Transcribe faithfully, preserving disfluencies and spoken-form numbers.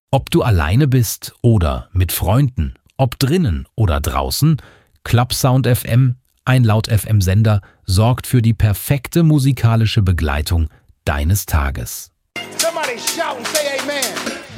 Ob du alleine bist oder mit Freunden, ob drinnen oder draußen, Clubsound F M, ein Laut-F M-Sender, sorgt für die perfekte musikalische Begleitung deines Tages. Somebody shout and say amen.